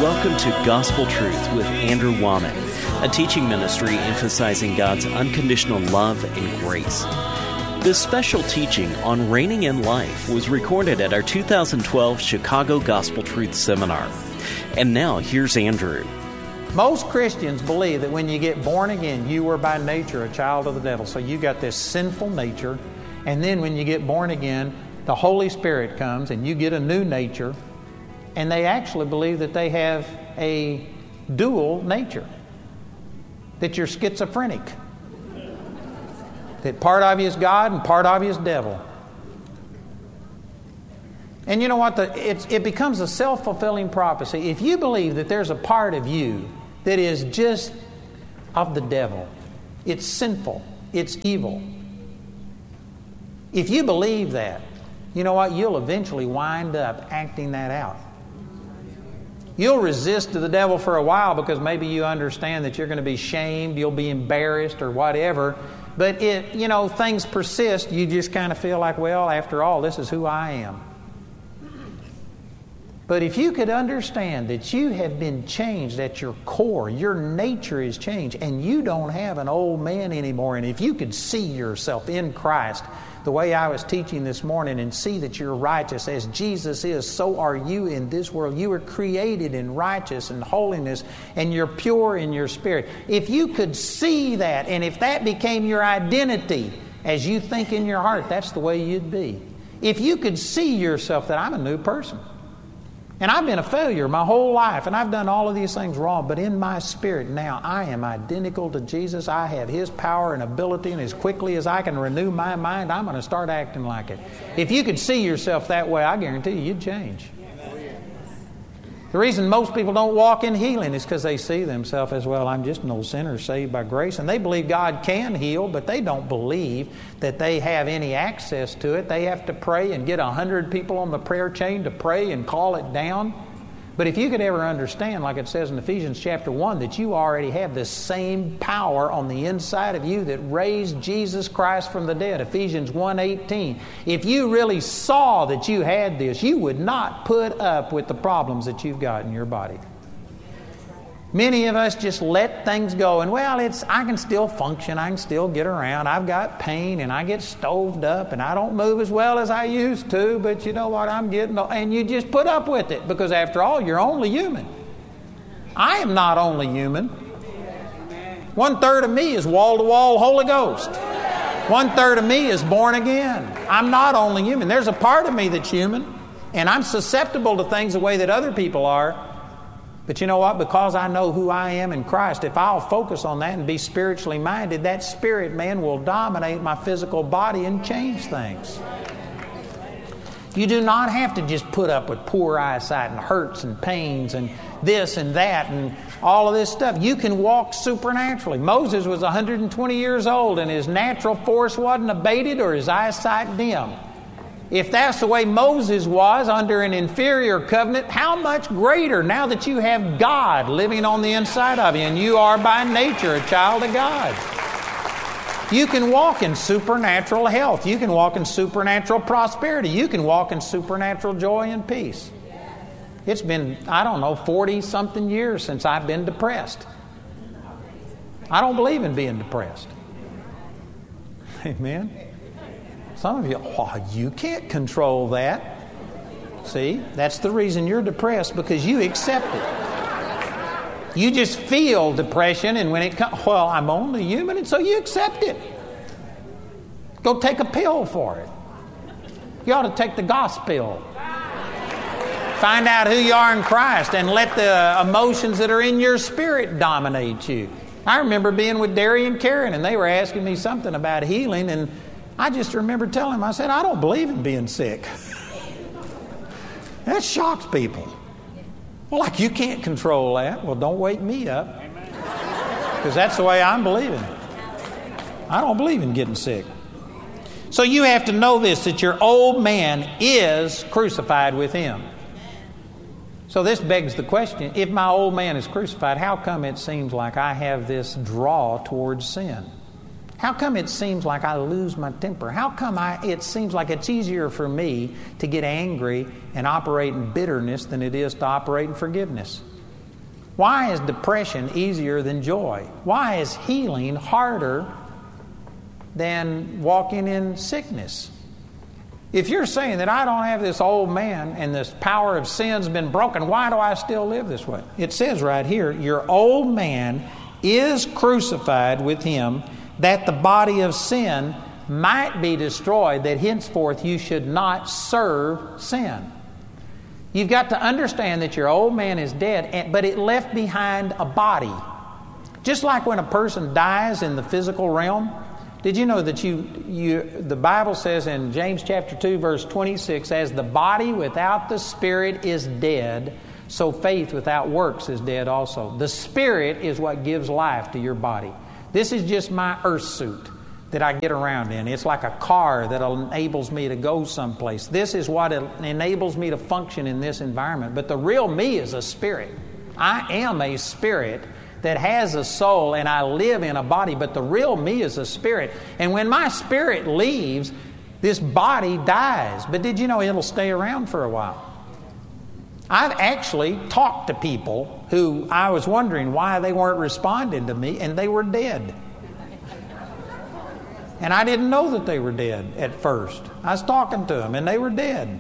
Welcome to Gospel Truth with Andrew Womack, a teaching ministry emphasizing God's unconditional love and grace. This special teaching on reigning in life was recorded at our 2012 Chicago Gospel Truth Seminar. And now, here's Andrew. Most Christians believe that when you get born again, you were by nature a child of the devil. So you got this sinful nature, and then when you get born again, the Holy Spirit comes and you get a new nature. And they actually believe that they have a dual nature, that you're schizophrenic, that part of you is God and part of you is devil. And you know what? It becomes a self-fulfilling prophecy. If you believe that there's a part of you that is just of the devil, it's sinful, it's evil. If you believe that, you know what? You'll eventually wind up acting that out. You'll resist to the devil for a while because maybe you understand that you're going to be shamed, you'll be embarrassed or whatever. But things persist. You just kind of feel like, well, after all, this is who I am. But if you could understand that you have been changed at your core, your nature is changed, and you don't have an old man anymore, and if you could see yourself in Christ the way I was teaching this morning and see that you're righteous as Jesus is, so are you in this world. You were created in righteousness and holiness, and you're pure in your spirit. If you could see that, and if that became your identity as you think in your heart, that's the way you'd be. If you could see yourself that I'm a new person, and I've been a failure my whole life, and I've done all of these things wrong, but in my spirit now, I am identical to Jesus. I have His power and ability, and as quickly as I can renew my mind, I'm going to start acting like it. If you could see yourself that way, I guarantee you'd change. The reason most people don't walk in healing is because they see themselves as, well, I'm just an old sinner saved by grace. And they believe God can heal, but they don't believe that they have any access to it. They have to pray and get 100 people on the prayer chain to pray and call it down. But if you could ever understand, like it says in Ephesians chapter 1, that you already have this same power on the inside of you that raised Jesus Christ from the dead, Ephesians 1:18. If you really saw that you had this, you would not put up with the problems that you've got in your body. Many of us just let things go, and I can still function, I can still get around, I've got pain, and I get stoved up, and I don't move as well as I used to, but you know what, I'm getting old. And you just put up with it, because after all, you're only human. I am not only human. 1/3 of me is wall-to-wall Holy Ghost. 1/3 of me is born again. I'm not only human. There's a part of me that's human, and I'm susceptible to things the way that other people are. But you know what? Because I know who I am in Christ, if I'll focus on that and be spiritually minded, that spirit man will dominate my physical body and change things. You do not have to just put up with poor eyesight and hurts and pains and this and that and all of this stuff. You can walk supernaturally. Moses was 120 years old and his natural force wasn't abated or his eyesight dim. If that's the way Moses was under an inferior covenant, how much greater now that you have God living on the inside of you and you are by nature a child of God. You can walk in supernatural health. You can walk in supernatural prosperity. You can walk in supernatural joy and peace. It's been, 40-something years since I've been depressed. I don't believe in being depressed. Amen. Some of you, you can't control that. See, that's the reason you're depressed, because you accept it. You just feel depression, and when it comes, I'm only human, and so you accept it. Go take a pill for it. You ought to take the gospel. Find out who you are in Christ and let the emotions that are in your spirit dominate you. I remember being with Derry and Karen, and they were asking me something about healing, and I just remember telling them, I said, I don't believe in being sick. That shocks people. Well, you can't control that. Well, don't wake me up. Because that's the way I'm believing. I don't believe in getting sick. So you have to know this, that your old man is crucified with Him. So this begs the question, if my old man is crucified, how come it seems like I have this draw towards sin? How come it seems like I lose my temper? How come it seems like it's easier for me to get angry and operate in bitterness than it is to operate in forgiveness? Why is depression easier than joy? Why is healing harder than walking in sickness? If you're saying that I don't have this old man and this power of sin's been broken, why do I still live this way? It says right here, your old man is crucified with him, that the body of sin might be destroyed, that henceforth you should not serve sin. You've got to understand that your old man is dead, but it left behind a body. Just like when a person dies in the physical realm, did you know that the Bible says in James chapter 2, verse 26, as the body without the spirit is dead, so faith without works is dead also. The spirit is what gives life to your body. This is just my earth suit that I get around in. It's like a car that enables me to go someplace. This is what enables me to function in this environment. But the real me is a spirit. I am a spirit that has a soul, and I live in a body, but the real me is a spirit. And when my spirit leaves, this body dies. But did you know it'll stay around for a while? I've actually talked to people who I was wondering why they weren't responding to me, and they were dead. And I didn't know that they were dead at first. I was talking to them, and they were dead.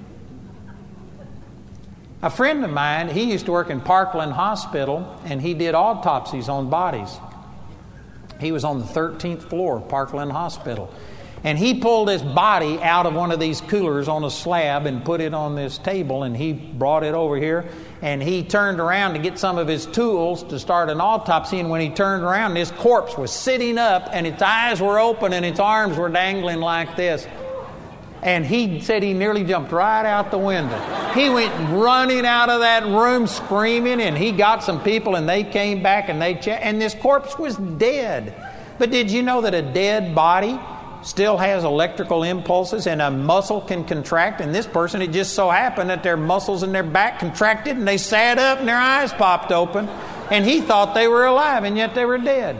A friend of mine, he used to work in Parkland Hospital, and he did autopsies on bodies. He was on the 13th floor of Parkland Hospital. And he pulled his body out of one of these coolers on a slab and put it on this table, and he brought it over here, and he turned around to get some of his tools to start an autopsy, and when he turned around, his corpse was sitting up, and its eyes were open, and its arms were dangling like this. And he said he nearly jumped right out the window. He went running out of that room screaming, and he got some people, and they came back, and and this corpse was dead. But did you know that a dead body still has electrical impulses, and a muscle can contract? And this person, it just so happened that their muscles in their back contracted, and they sat up, and their eyes popped open, and he thought they were alive, and yet they were dead.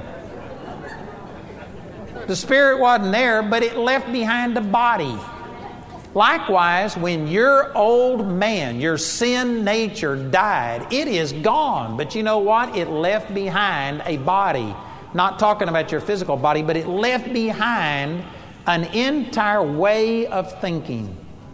The spirit wasn't there, but it left behind a body. Likewise, when your old man, your sin nature died, it is gone. But you know what? It left behind a body. Not talking about your physical body, but it left behind an entire way of thinking.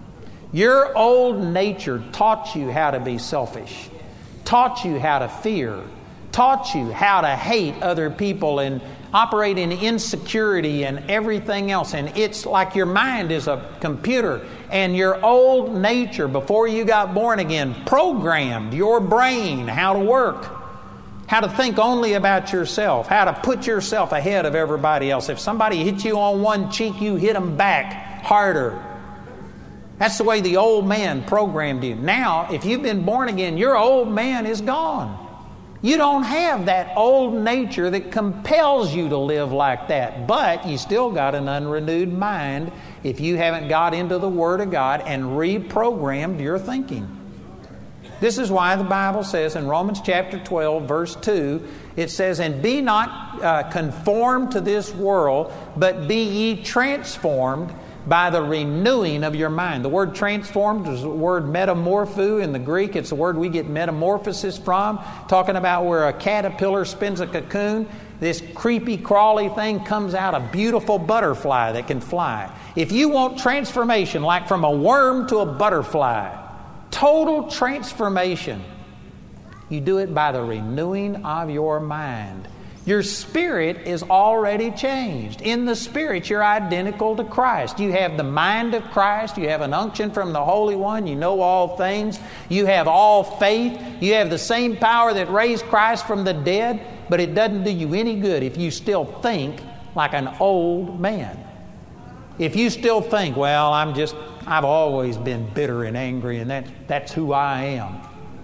Your old nature taught you how to be selfish, taught you how to fear, taught you how to hate other people and operate in insecurity and everything else. And it's like your mind is a computer, and your old nature, before you got born again, programmed your brain how to work, how to think only about yourself, how to put yourself ahead of everybody else. If somebody hits you on one cheek, you hit them back harder. That's the way the old man programmed you. Now, if you've been born again, your old man is gone. You don't have that old nature that compels you to live like that, but you still got an unrenewed mind if you haven't got into the Word of God and reprogrammed your thinking. This is why the Bible says in Romans chapter 12, verse 2, it says, and be not conformed to this world, but be ye transformed by the renewing of your mind. The word transformed is the word metamorpho in the Greek. It's the word we get metamorphosis from, talking about where a caterpillar spins a cocoon. This creepy, crawly thing comes out a beautiful butterfly that can fly. If you want transformation, like from a worm to a butterfly, total transformation, you do it by the renewing of your mind. Your spirit is already changed. In the spirit, you're identical to Christ. You have the mind of Christ. You have an unction from the Holy One. You know all things. You have all faith. You have the same power that raised Christ from the dead, but it doesn't do you any good if you still think like an old man. If you still think, well, I've always been bitter and angry, and that's who I am.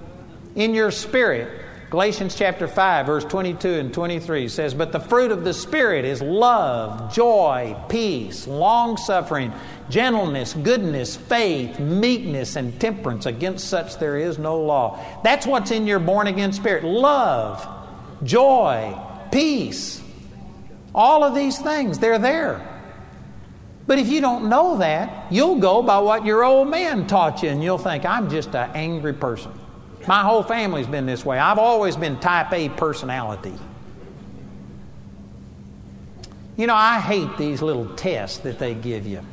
In your spirit, Galatians chapter 5, verse 22 and 23 says, but the fruit of the Spirit is love, joy, peace, long-suffering, gentleness, goodness, faith, meekness, and temperance. Against such there is no law. That's what's in your born-again spirit. Love, joy, peace. All of these things, they're there. But if you don't know that, you'll go by what your old man taught you, and you'll think, I'm just an angry person. My whole family's been this way. I've always been type A personality. You know, I hate these little tests that they give you.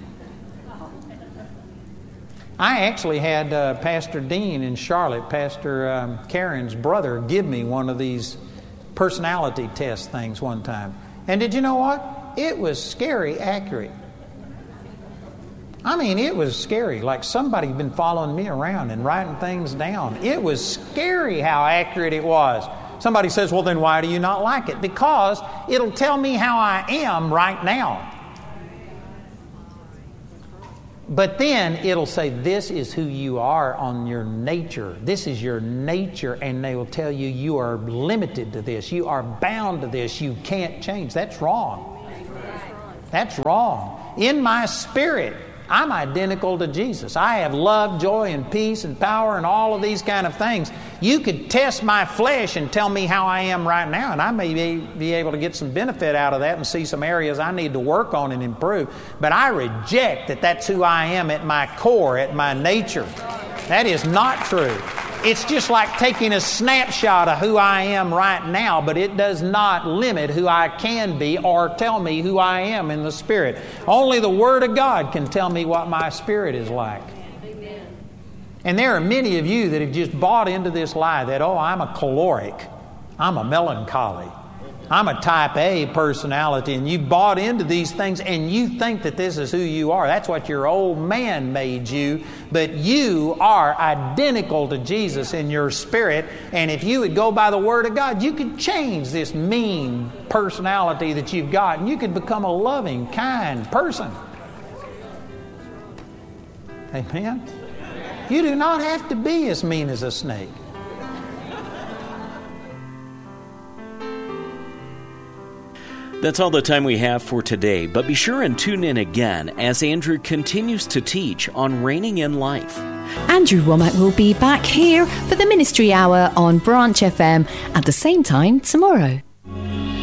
I actually had Pastor Dean in Charlotte, Pastor Karen's brother, give me one of these personality test things one time. And did you know what? It was scary accurate. I mean, it was scary, like somebody had been following me around and writing things down. It was scary how accurate it was. Somebody says, well, then why do you not like it? Because it'll tell me how I am right now. But then it'll say, this is who you are on your nature. This is your nature, and they will tell you you are limited to this. You are bound to this. You can't change. That's wrong. That's wrong. In my spirit, I'm identical to Jesus. I have love, joy, and peace, and power, and all of these kind of things. You could test my flesh and tell me how I am right now, and I may be able to get some benefit out of that and see some areas I need to work on and improve. But I reject that that's who I am at my core, at my nature. That is not true. It's just like taking a snapshot of who I am right now, but it does not limit who I can be or tell me who I am in the Spirit. Only the Word of God can tell me what my spirit is like. Amen. And there are many of you that have just bought into this lie that, oh, I'm a choleric, I'm a melancholy, I'm a type A personality, and you bought into these things and you think that this is who you are. That's what your old man made you, but you are identical to Jesus in your spirit, and if you would go by the Word of God, you could change this mean personality that you've got, and you could become a loving, kind person. Amen? You do not have to be as mean as a snake. That's all the time we have for today, but be sure and tune in again as Andrew continues to teach on reigning in life. Andrew Wommack will be back here for the Ministry Hour on Branch FM at the same time tomorrow.